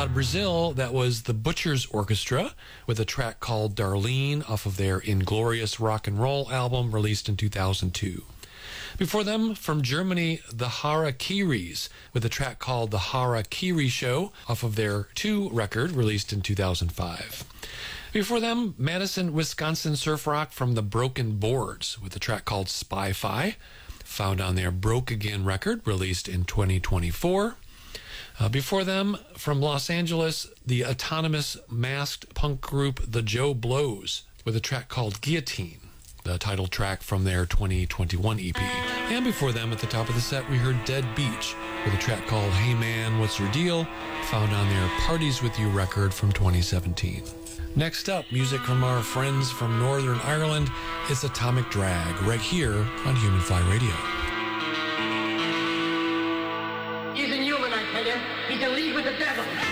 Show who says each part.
Speaker 1: out of Brazil, that was the Butchers Orchestra with a track called Darlene off of their Inglorious Rock and Roll album released in 2002. Before them, from Germany, the Harakiris with a track called The Harakiri Show off of their 2 record released in 2005. Before them, Madison, Wisconsin surf rock from the Broken Boards with a track called Spy-Fi, found on their Broke Again record released in 2024. Before them, from Los Angeles, the autonomous masked punk group The Joe Blows with a track called Guillotine, the title track from their 2021 EP. And before them, at the top of the set, we heard Dead Beach with a track called Hey Man, What's Your Deal, found on their Parties With You record from 2017. Next up, music from our friends from Northern Ireland. It's Atomic Drag, right here on Human Fly Radio.
Speaker 2: He's inhuman, I tell you. He's in league with the devil.